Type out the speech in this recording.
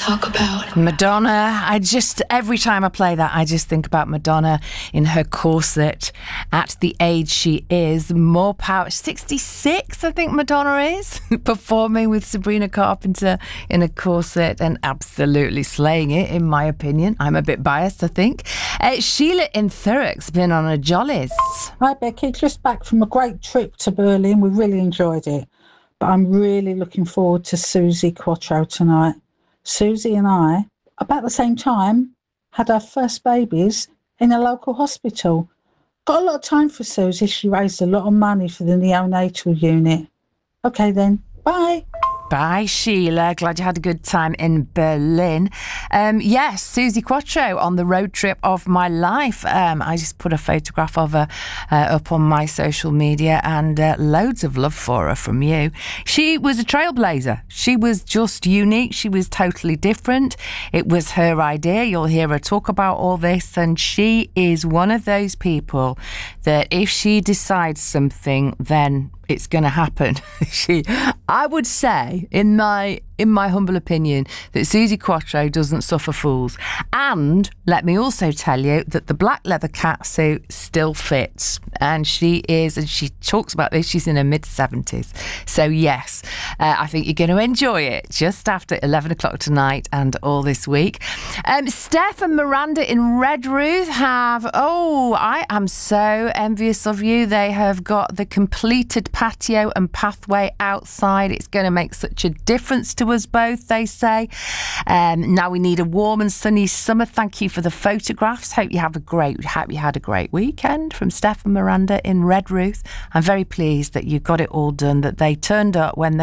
talk about. Madonna. Every time I play that, I just think about Madonna in her corset at the age she is. More power. 66, I think Madonna is, performing with Sabrina Carpenter in a corset and absolutely slaying it, in my opinion. I'm a bit biased, I think. Sheila in Thurrock's been on a jollies. Hi, Becky. Just back from a great trip to Berlin. We really enjoyed it. But I'm really looking forward to Suzi Quatro tonight. Suzi and I, about the same time, had our first babies in a local hospital. Got a lot of time for Suzi. She raised a lot of money for the neonatal unit. Okay then, bye. Bye, Sheila. Glad you had a good time in Berlin. Yes, Suzi Quatro on the road trip of my life. I just put a photograph of her up on my social media, and loads of love for her from you. She was a trailblazer. She was just unique. She was totally different. It was her idea. You'll hear her talk about all this, and she is one of those people that if she decides something, then it's going to happen. I would say, in my humble opinion, that Suzi Quatro doesn't suffer fools. And let me also tell you that the black leather catsuit still fits. And she talks about this, she's in her mid-70s. So yes, I think you're going to enjoy it just after 11 o'clock tonight and all this week. Steph and Miranda in Redruth I am so envious of you. They have got the completed patio and pathway outside. It's going to make such a difference to us both, they say. Now we need a warm and sunny summer. Thank you for the photographs. Hope you had a great weekend. From Steph and Miranda in Redruth. I'm very pleased that you got it all done, that they turned up when they